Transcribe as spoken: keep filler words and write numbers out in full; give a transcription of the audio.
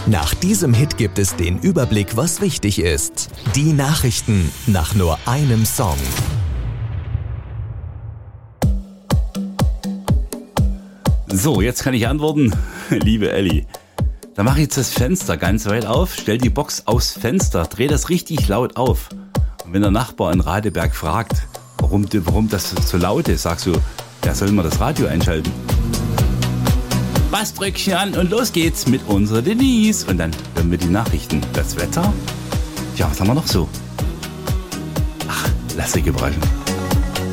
Nach diesem Hit gibt es den Überblick, was wichtig ist. Die Nachrichten nach nur einem Song. So, jetzt kann ich antworten. Liebe Elli, da mache ich jetzt das Fenster ganz weit auf, stell die Box aufs Fenster, dreh das richtig laut auf. Und wenn der Nachbar in Radeberg fragt, warum, warum das so laut ist, sagst du, der soll mal das Radio einschalten. Bassdrückchen an und los geht's mit unserer Denise. Und dann hören wir die Nachrichten. Das Wetter? Ja, was haben wir noch so? Ach, lass dich überraschen.